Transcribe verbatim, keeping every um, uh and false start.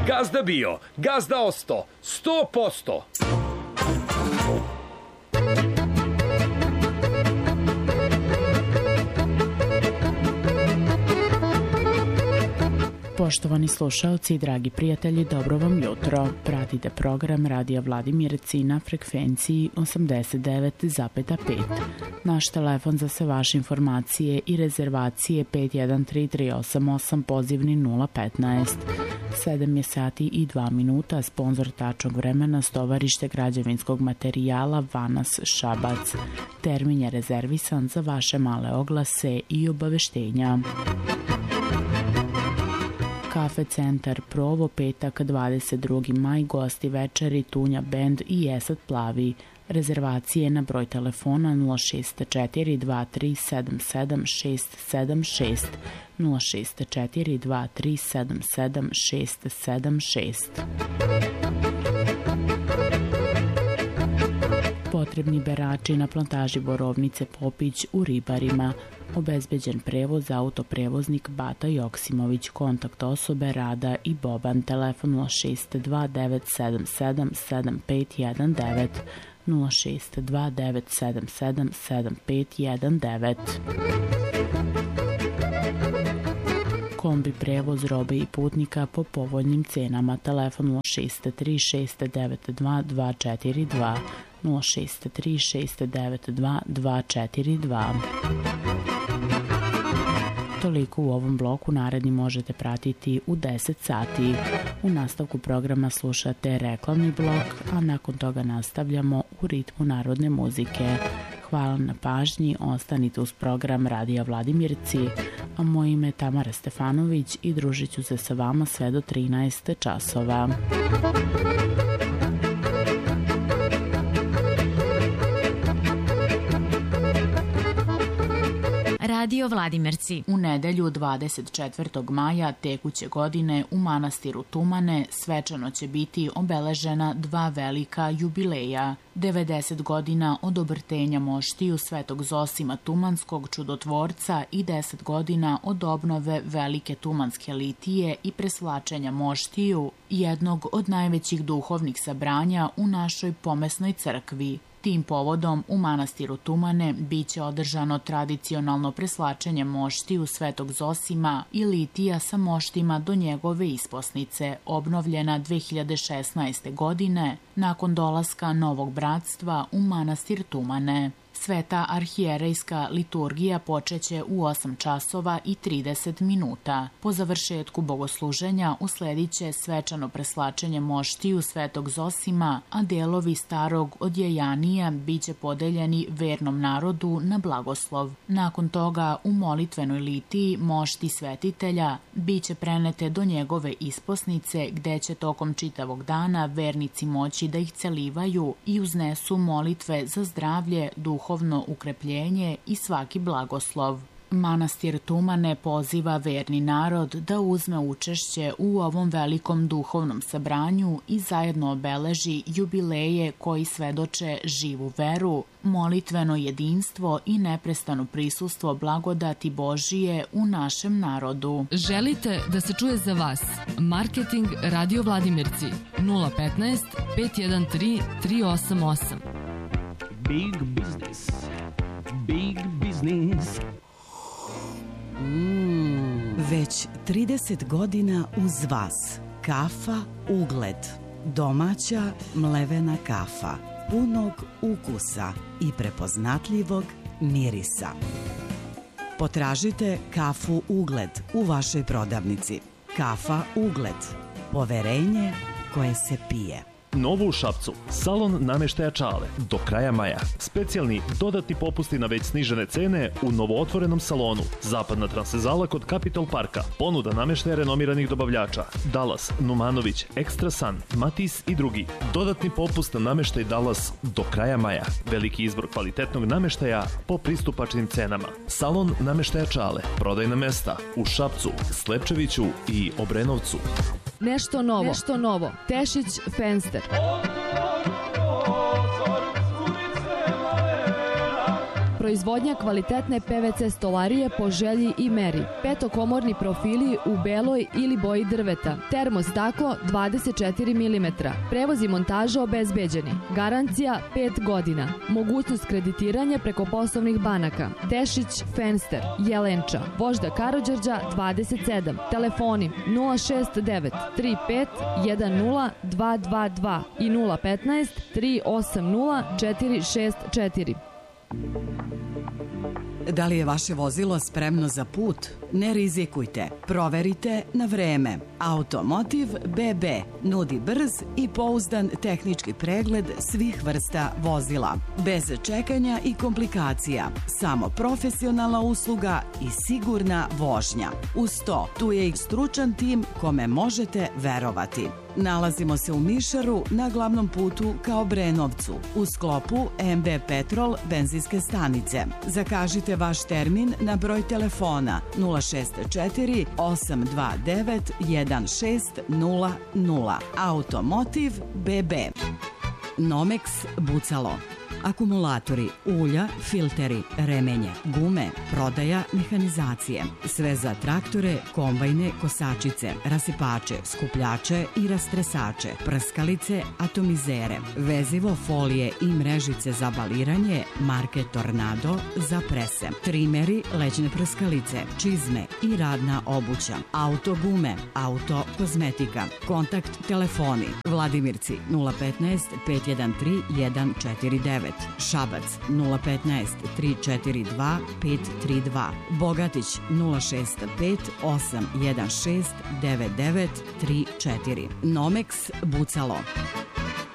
Gazda bio, gazda osto, sto posto. Poštovani slušaoci i dragi prijatelji, dobro vam jutro. Pratite program Radija Vladimirci na frekvenciji osamdeset devet zarez pet. Naš telefon za sve vaše informacije i rezervacije pet jedan tri tri osam osam, pozivni nula petnaest. sedam je sati i dva minuta, sponzor tačnog vremena Stovarište građevinskog materijala Vanas Šabac. Termin je rezervisan za vaše male oglase i obaveštenja. Kafe Centar Provo, petak dvadeset drugi maj, gosti večeri Tunja Band i Esad Plavi. Rezervacije na broj telefona nula šest četiri dva tri sedam sedam šest sedam šest, nula šest četiri dva tri sedam sedam šest sedam šest. Potrebni berači na plantaži Borovnice Popić u Ribarima. Obezbeđen prevoz, autoprevoznik Bata Joksimović, kontakt osobe Rada i Boban, telefon nula šest dva devet sedam sedam sedam pet jedan devet, nula šest dva devet sedam sedam sedam pet jedan devet. Kombi prevoz robe i putnika po povoljnim cenama, telefon nula šest tri šest devet dva dva četiri dva, nula šest tri šest devet dva dva četiri dva. Toliko u ovom bloku, naredni možete pratiti u deset sati. U nastavku programa slušate reklamni blok, a nakon toga nastavljamo u ritmu narodne muzike. Hvala na pažnji, ostanite uz program Radija Vladimirci, a moje ime je Tamara Stefanović i družit ću se sa vama sve do trinaest časova. Radio Vladimirci. U nedelju dvadeset četvrtog maja tekuće godine u manastiru Tumane svečano će biti obeležena dva velika jubileja. devedeset godina od obrtenja moštiju Svetog Zosima Tumanskog čudotvorca i deset godina od obnove Velike Tumanske litije i presvlačenja moštiju, jednog od najvećih duhovnih sabranja u našoj pomesnoj crkvi. Tim povodom u manastiru Tumane biće održano tradicionalno preslačenje moštiju Svetog Zosima i litija sa moštima do njegove isposnice, obnovljena dve hiljade šesnaeste. godine nakon dolaska Novog bratstva u manastir Tumane. Sveta arhijerejska liturgija počeće u osam časova i trideset minuta. Po završetku bogosluženja uslediće svečano preslačenje moštiju Svetog Zosima, a delovi starog odjejanija biće podeljeni vernom narodu na blagoslov. Nakon toga u molitvenoj litiji mošti svetitelja biće prenete do njegove isposnice, gde će tokom čitavog dana vernici moći da ih celivaju i uznesu molitve za zdravlje, duhovno ukrepljenje i svaki blagoslov. Manastir Tumane poziva verni narod da uzme učešće u ovom velikom duhovnom sabranju i zajedno obeleži jubileje koji svedoče živu veru, molitveno jedinstvo i neprestano prisustvo blagodati Božije u našem narodu. Želite da se čuje za vas? Marketing Radio Vladimirci nula petnaest pet jedan tri tri osam osam. Big business, big business. Mm, već trideset godina uz vas. Kafa Ugled. Domaća mlevena kafa. Punog ukusa i prepoznatljivog mirisa. Potražite kafu Ugled u vašoj prodavnici. Kafa Ugled. Poverenje koje se pije. Novo u Šapcu, salon nameštaja Čale, do kraja maja. Specijalni dodatni popusti na već snižene cene u novootvorenom salonu. Zapadna transvezala kod Capitol Parka. Ponuda nameštaja renomiranih dobavljača. Dallas, Numanović, Extra Sun, Matis i drugi. Dodatni popust na nameštaj Dallas do kraja maja. Veliki izbor kvalitetnog nameštaja po pristupačnim cenama. Salon nameštaja Čale, prodajna mesta u Šapcu, Slepčeviću i Obrenovcu. Nešto novo, nešto novo. Tešić Fenster. proizvodnja kvalitetne P V C stolarije po želji i meri, petokomorni profili u beloj ili boji drveta, termostaklo dvadeset četiri milimetra, prevoz i montaža obezbeđeni, garancija pet godina, mogućnost kreditiranja preko poslovnih banaka, Tešić Fenster, Jelenča, Vožda Karađorđa dvadeset sedam, telefoni nula šest devet tri pet jedan nula dva dva dva i nula petnaest tri osam nula četiri šest četiri. Da li je vaše vozilo spremno za put? Ne rizikujte. Proverite na vreme. Automotiv B B nudi brz i pouzdan tehnički pregled svih vrsta vozila. Bez čekanja i komplikacija. Samo profesionalna usluga i sigurna vožnja. Uz to, tu je i stručan tim kome možete verovati. Nalazimo se u Mišaru na glavnom putu ka Obrenovcu, u sklopu M B Petrol benzinske stanice. Zakažite vaš termin na broj telefona nula šest četiri osam dva devet jedan šest nula nula. Automotiv B B. Nomex Bucalo. Akumulatori, ulja, filteri, remenje, gume, prodaja, mehanizacije. Sve za traktore, kombajne, kosačice, rasipače, skupljače i rastresače, prskalice, atomizere, vezivo, folije i mrežice za baliranje, marke Tornado za prese, trimeri, leđne prskalice, čizme i radna obuća, auto gume, auto kozmetika, kontakt telefoni, Vladimirci nula petnaest pet jedan tri jedan četiri devet, Šabac nula petnaest tri četiri dva pet tri dva, Bogatić nula šest pet osam jedan šest devet devet tri četiri. Nomex Bucalo.